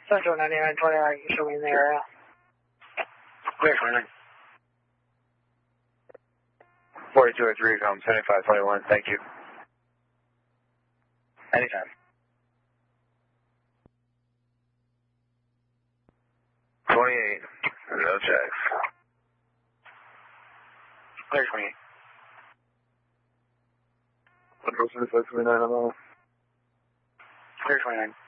Central 9929, you show me in the area. Clear 29. 4203, come 7521, thank you. Anytime. 28, no checks. Clear 28. Control 7529, I'm on. Clear 29.